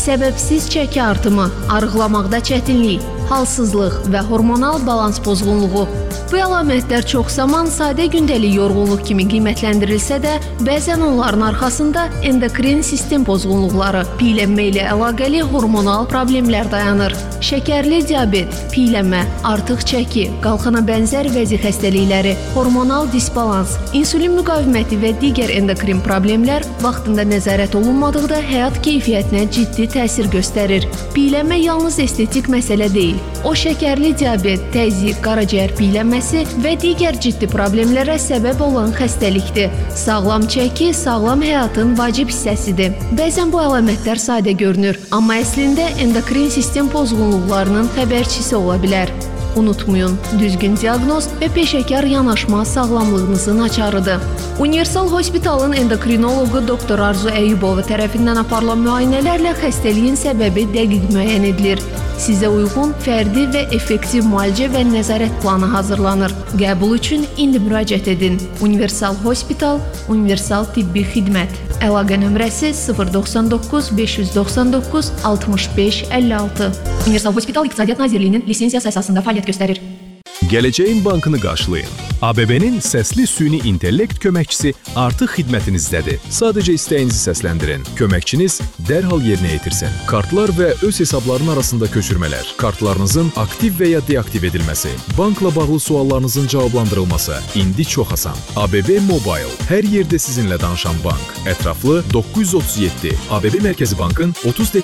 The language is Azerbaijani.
səbəbsiz çəki artımı, arıqlamaqda çətinlik, halsızlıq və hormonal balans pozğunluğu. Bu əlamətlər çox zaman sadə gündəlik yorğunluq kimi qiymətləndirilsə də, bəzən onların arxasında endokrin sistem pozğunluqları, piyələnmə ilə əlaqəli hormonal problemlər dayanır. Şəkərli diabet, piyələnmə, artıq çəki, qalxana bənzər vəzi xəstəlikləri, hormonal disbalans, insulin müqaviməti və digər endokrin problemlər vaxtında nəzarət olunmadıqda həyat keyfiyyətinə ciddi təsir göstərir. Piyələnmə yalnız estetik məsələ deyil. O, şəkərli diabet, təzyiq, qaraciyər piyələnməsi və digər ciddi problemlərə səbəb olan xəstəlikdir. Sağlam çəki, sağlam həyatın vacib hissəsidir. Bəzən bu əlamətlər sadə görünür, amma əslində endokrin sistem pozğunluqlarının xəbərçisi ola bilər. Unutmayın, düzgün diaqnoz və peşəkar yanaşma sağlamlığınızın açarıdır. Universal Hospitalın endokrinoloqu Dr. Arzu Əyyubova tərəfindən aparılan müayinələrlə xəstəliyin səbəbi dəqiq müəyyən edilir. Sizə uyğun, fərdi və effektiv müalicə və nəzarət planı hazırlanır. Qəbul üçün indi müraciət edin. Universal Hospital, universal tibbi xidmət. Əlaqə nömrəsi 099 599 65 56. Universal Hospital İqtisadiyyat Nazirliyinin lisensiyası əsasında fəaliyyət göstərir. Gələcəyin bankını qarşılayın. ABB-nin səsli süni intellekt köməkçisi artıq xidmətinizdədir. Sadəcə istəyinizi səsləndirin. Köməkçiniz dərhal yerinə yetirsin. Kartlar və öz hesabların arasında köçürmələr, kartlarınızın aktiv və ya deaktiv edilməsi, bankla bağlı suallarınızın cavablandırılması indi çox asan. ABB Mobile, hər yerdə sizinlə danışan bank. Ətraflı 937. ABB Mərkəzi Bankın 30